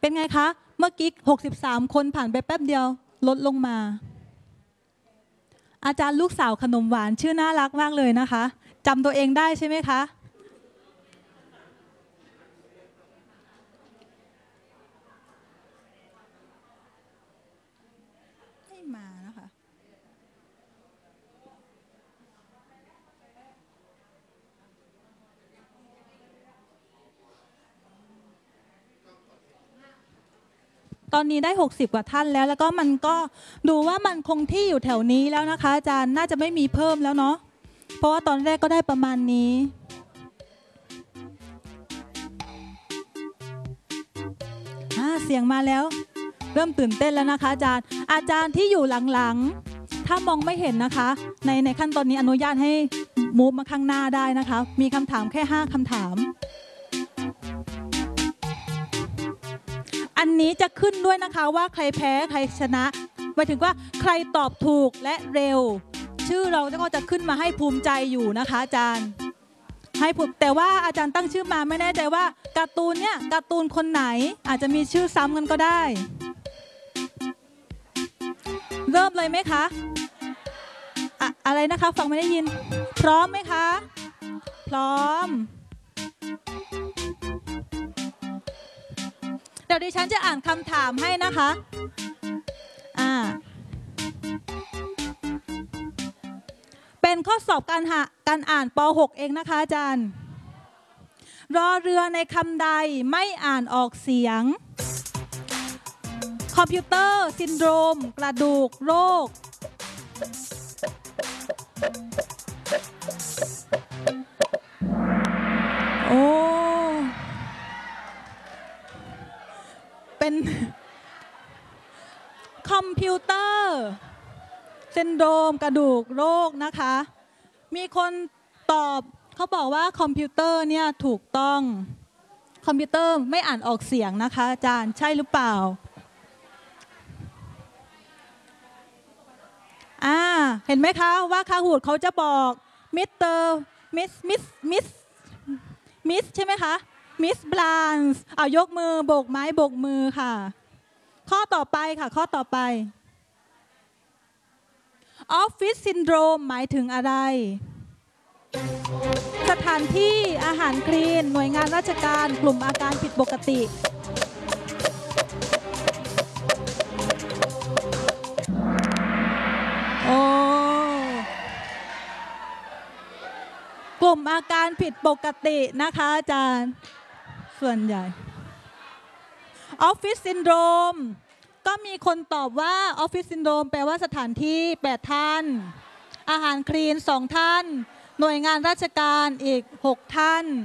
เป็นไงคะเมื่อกี้63คนผ่านไปแป๊บเดียวลดลงมาอาจารย์ลูกสาวขนมหวานชื่อน่ารักมากเลยนะคะจำตัวเองได้ใช่ไหมคะไม่มานะคะตอนนี้ได้60กว่าท่านแล้วก็มันก็ดูว่ามันคงที่อยู่แถวนี้แล้วนะคะอาจารย์น่าจะไม่มีเพิ่มแล้วเนาะเพราะว่าตอนแรกก็ได้ประมาณนี้เสียงมาแล้วเริ่มตื่นเต้นแล้วนะคะอาจารย์ที่อยู่หลังๆถ้ามองไม่เห็นนะคะในขั้นตอนนี้อนุญาตให้มูฟมาข้างหน้าได้นะคะมีคำถามแค่5คำถามอันนี้จะขึ้นด้วยนะคะว่าใครแพ้ใครชนะหมายถึงว่าใครตอบถูกและเร็วชื่อเราก็จะขึ้นมาให้ภูมิใจอยู่นะคะอาจารย์ให้ภูมิแต่ว่าอาจารย์ตั้งชื่อมาไม่แน่ใจว่าการ์ตูนเนี่ยการ์ตูนคนไหนอาจจะมีชื่อซ้ำกันก็ได้เริ่มเลยไหมคะอะไรนะคะฟังไม่ได้ยินพร้อมไหมคะพร้อมเดี๋ยวดิฉันจะอ่านคำถามให้นะคะเป็นข้อสอบการอ่านป .6 เองนะคะอาจารย์รอเรือในคำใดไม่อ่านออกเสียงคอมพิวเตอร์ซินโดรมกระดูกโรคโอ้เป็นคอมพิวเตอร์ซินโดรมกระดูกโรคนะคะมีคนตอบเขาบอกว่าคอมพิวเตอร์เนี่ยถูกต้องคอมพิวเตอร์ไม่อ่านออกเสียงนะคะอาจารย์ใช่หรือเปล่าเห็นไหมคะว่าคาหูดเขาจะบอกมิสเตอร์มิสใช่ไหมคะมิสบลานส์ยกมือโบกไม้โบกมือค่ะข้อต่อไปค่ะข้อต่อไปออฟฟิศซินโดรมหมายถึงอะไรสถานที่อาหารคลีนหน่วยงานราชการกลุ่มอาการผิดปกติกลุ่มอาการผิดปกตินะคะอาจารย์ส่วนใหญ่ออฟฟิศซินโดรมก็มีคนตอบว่าออฟฟิศซินโดรมแปลว่าสถานที่8ท่านอาหารคลีน2ท่านหน่วยงานราชการอีก6ท่าน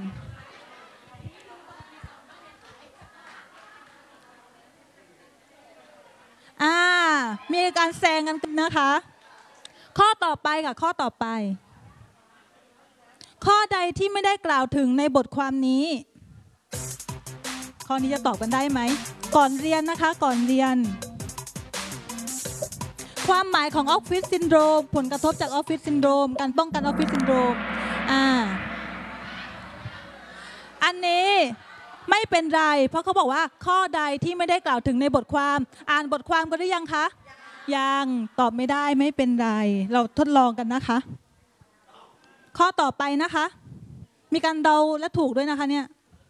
มีการแซงกันนะคะข้อต่อไปค่ะข้อต่อไปข้อใดที่ไม่ได้กล่าวถึงในบทความนี้ข้อนี้จะตอบกันได้ไหมก่อนเรียนนะคะก่อนเรียนความหมายของออฟฟิศซินโดรมผลกระทบจากออฟฟิศซินโดรมการป้องกันออฟฟิศซินโดรมอันนี้ไม่เป็นไรเพราะเขาบอกว่าข้อใดที่ไม่ได้กล่าวถึงในบทความอ่านบทความกันหรือยังคะยังตอบไม่ได้ไม่เป็นไรเราทดลองกันนะคะข้อต่อไปนะคะมีการเดาและถูกด้วยนะคะเนี่ย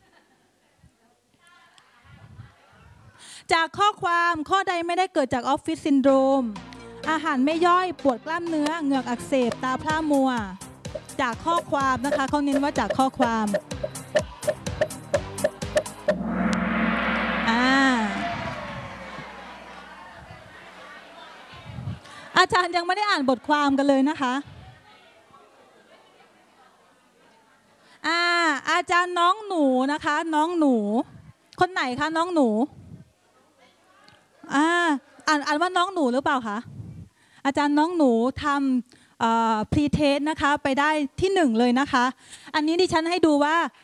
จากข้อความข้อใดไม่ได้เกิดจากออฟฟิศซินโดรมอาหารไม่ย่อยปวดกล้ามเนื้อเหงือกอักเสบตาพร่ามัวจากข้อความนะคะเขาเน้นว่าจากข้อความอาจารย์ยังไม่ได้อ่านบทความกันเลยนะคะอาจารย์น้องหนูนะคะน้องหนูคนไหนคะน้องหนูอ่านว่าน้องหนูหรือเปล่าคะอาจารย์น้องหนูทำพรีเทสนะคะไปได้ที่1เลยนะคะอันนี้ดิฉันให้ดูว่า